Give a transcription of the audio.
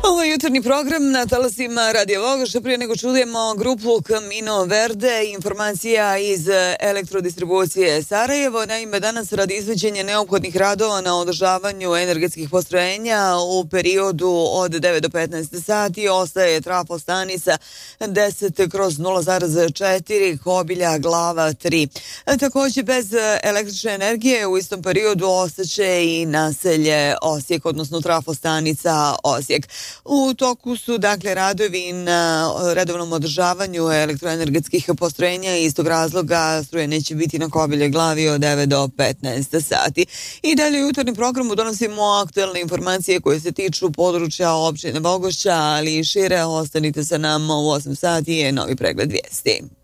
Ovo je jutarnji program na talasima Radio Vogoša. Prije nego čujemo grupu Camino Verde, informacija iz elektrodistribucije Sarajevo. Naime, danas radi izvođenja neophodnih radova na održavanju energetskih postrojenja u periodu od 9 do 15 sati ostaje trafostanica 10/0,4 Kobilja glava 3. Također bez električne energije u istom periodu ostaće i naselje Osijek, odnosno trafostanica Osijek. U toku su radovi na redovnom održavanju elektroenergetskih postrojenja i iz tog razloga struje neće biti na Kobilje glavi od 9 do 15 sati. I dalje u jutarnjem programu donosimo aktuelne informacije koje se tiču područja općine Vogošća, ali i šire. Ostanite sa nama u 8 sati je novi pregled vijesti.